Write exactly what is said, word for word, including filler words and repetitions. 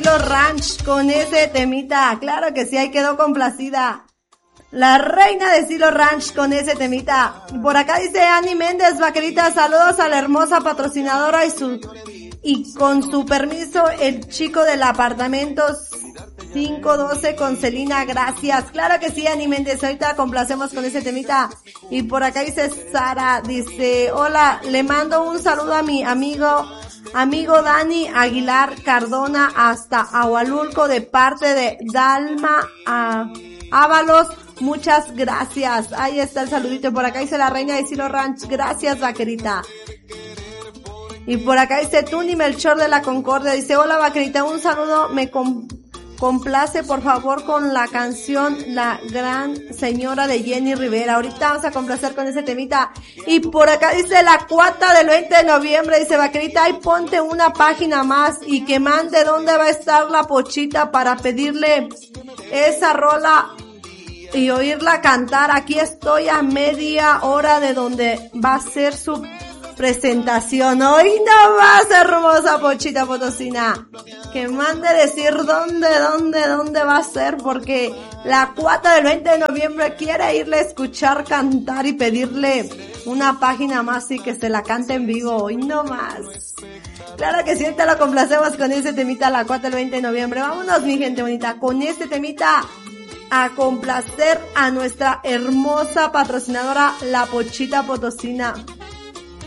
Silo Ranch con ese temita. Claro que sí, ahí quedó complacida. La reina de Silo Ranch con ese temita. Por acá dice Ani Méndez, vaquerita, saludos a la hermosa patrocinadora y su, y con su permiso, el chico del apartamento cinco doce con Celina, gracias. Claro que sí, Ani Méndez, ahorita complacemos con ese temita. Y por acá dice Sara, dice, hola, le mando un saludo a mi amigo, amigo Dani Aguilar Cardona hasta Ahualulco de parte de Dalma a Ábalos. Muchas gracias. Ahí está el saludito. Por acá dice la reina de Silo Ranch. Gracias, vaquerita. Y por acá dice Tuni Melchor de la Concordia. Dice, hola, vaquerita, un saludo. Me com- complace, por favor, con la canción La Gran Señora de Jenny Rivera. Ahorita vamos a complacer con ese temita. Y por acá dice la cuata del veinte de noviembre. Dice, vaquerita, ahí ponte una página más y que mande dónde va a estar la Pochita para pedirle esa rola y oírla cantar. Aquí estoy a media hora de donde va a ser su presentación. Hoy no más, hermosa Pochita Potosina. Que mande decir dónde, dónde, dónde va a ser, porque la cuata del veinte de noviembre quiere irle a escuchar cantar y pedirle una página más y que se la cante en vivo. Hoy no más. Claro que sí, te lo complacemos con ese temita, la cuata del veinte de noviembre. Vámonos, mi gente bonita, con este temita a complacer a nuestra hermosa patrocinadora, la Pochita Potosina.